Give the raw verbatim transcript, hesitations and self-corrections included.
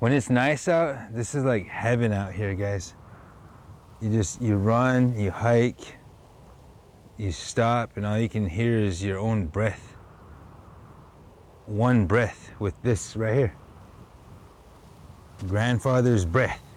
When it's nice out, this is like heaven out here, guys. You just, you run, you hike, you stop, and all you can hear is your own breath. One breath with this right here. Grandfather's breath.